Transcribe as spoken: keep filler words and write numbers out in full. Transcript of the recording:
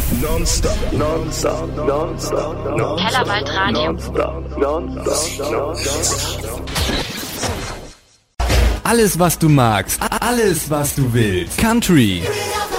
Nonstop, nonstop, nonstop, nonstop. Kellerwald Radio. Nonstop, nonstop, nonstop. Alles, was du magst. Alles, was du willst. Country.